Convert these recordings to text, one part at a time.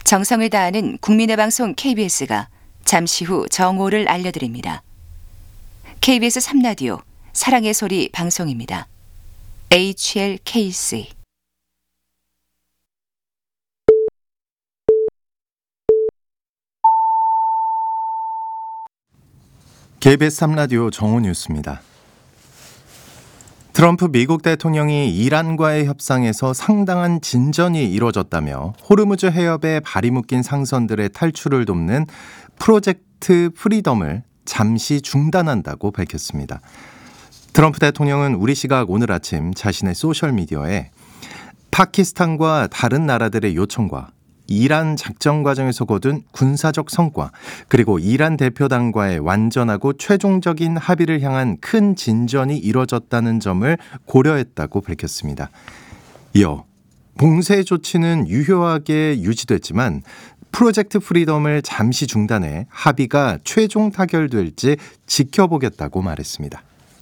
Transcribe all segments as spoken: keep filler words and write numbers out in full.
정성을 다하는 국민의 방송 케이비에스가 잠시 후 정오를 알려드립니다. 케이비에스 삼 라디오 사랑의 소리 방송입니다. 에이치엘케이씨 케이비에스 삼 라디오 정오 뉴스입니다. 트럼프 미국 대통령이 이란과의 협상에서 상당한 진전이 이뤄졌다며 호르무즈 해협에 발이 묶인 상선들의 탈출을 돕는 프로젝트 프리덤을 잠시 중단한다고 밝혔습니다. 트럼프 대통령은 우리 시각 오늘 아침 자신의 소셜미디어에 파키스탄과 다른 나라들의 요청과 이란 작전 과정에서 거둔 군사적 성과, 그리고 이란 대표단과의 완전하고 최종적인 합의를 향한 큰 진전이 이뤄졌다는 점을 고려했다고 밝혔습니다. 이어 봉쇄 조치는 유효하게 유지됐지만 프로젝트 프리덤을 잠시 중단해 합의가 최종 타결될지 지켜보겠다고 말했습니다.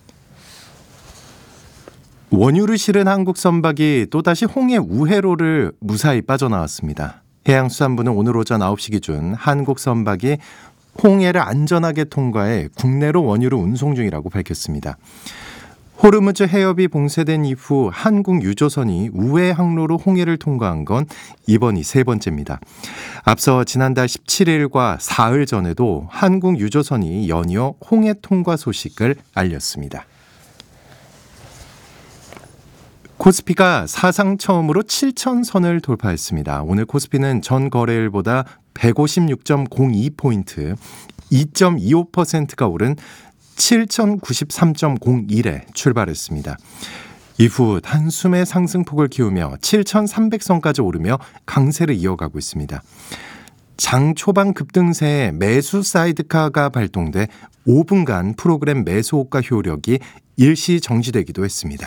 원유를 실은 한국 선박이 또다시 홍해 우회로를 무사히 빠져나왔습니다. 해양수산부는 오늘 오전 아홉 시 기준 한국 선박이 홍해를 안전하게 통과해 국내로 원유를 운송 중이라고 밝혔습니다. 호르무즈 해협이 봉쇄된 이후 한국 유조선이 우회 항로로 홍해를 통과한 건 이번이 세 번째입니다. 앞서 지난달 십칠 일과 사흘 전에도 한국 유조선이 연이어 홍해 통과 소식을 알렸습니다. 코스피가 사상 처음으로 칠천 선을 돌파했습니다. 오늘 코스피는 전 거래일보다 백오십육 점 공이 포인트, 이 점 이오 퍼센트가 오른 칠천구십삼 점 공일에 출발했습니다. 이후 단숨에 상승폭을 키우며 칠천삼백 선까지 오르며 강세를 이어가고 있습니다. 장 초반 급등세에 매수 사이드카가 발동돼 오 분간 프로그램 매수 호가 효력이 일시 정지되기도 했습니다.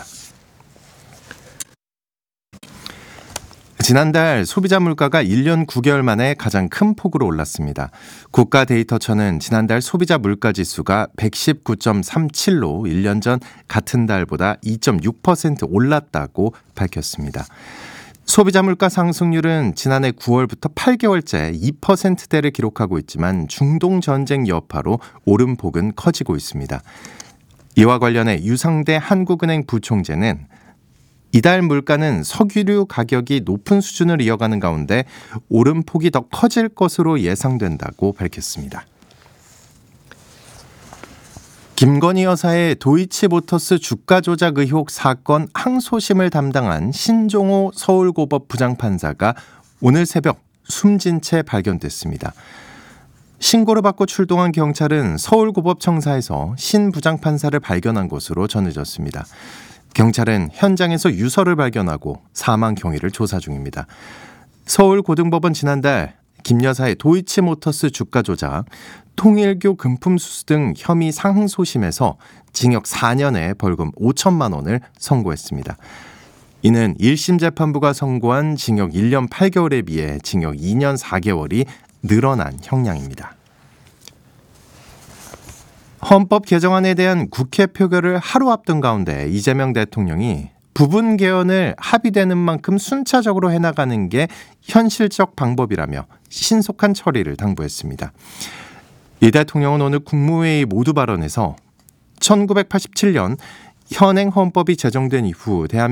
지난달 소비자 물가가 일 년 구 개월 만에 가장 큰 폭으로 올랐습니다. 국가데이터처는 지난달 소비자 물가지수가 백십구 점 삼칠로 일 년 전 같은 달보다 이 점 육 퍼센트 올랐다고 밝혔습니다. 소비자 물가 상승률은 지난해 구월부터 팔 개월째 이 퍼센트대를 기록하고 있지만 중동 전쟁 여파로 오름폭은 커지고 있습니다. 이와 관련해 유상대 한국은행 부총재는 이달 물가는 석유류 가격이 높은 수준을 이어가는 가운데 오름폭이 더 커질 것으로 예상된다고 밝혔습니다. 김건희 여사의 도이치모터스 주가 조작 의혹 사건 항소심을 담당한 신종호 서울고법 부장판사가 오늘 새벽 숨진 채 발견됐습니다. 신고를 받고 출동한 경찰은 서울고법청사에서 신 부장판사를 발견한 것으로 전해졌습니다. 경찰은 현장에서 유서를 발견하고 사망 경위를 조사 중입니다. 서울고등법원 지난달 김 여사의 도이치모터스 주가 조작, 통일교 금품 수수 등 혐의 상소심에서 징역 사 년에 벌금 오천만 원을 선고했습니다. 이는 일 심 재판부가 선고한 징역 일 년 팔 개월에 비해 징역 이 년 사 개월이 늘어난 형량입니다. 헌법 개정안에 대한 국회 표결을 하루 앞둔 가운데 이재명 대통령이 부분 개헌을 합의되는 만큼 순차적으로 해나가는 게 현실적 방법이라며 신속한 처리를 당부했습니다. 이 대통령은 오늘 국무회의 모두 발언에서 천구백팔십칠 년 현행 헌법이 제정된 이후 대한민국